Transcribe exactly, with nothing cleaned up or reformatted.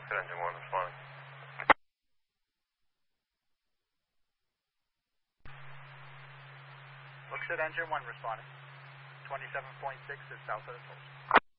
Looked at engine one responding. Looks at engine one responding. twenty-seven point six is south of the coast.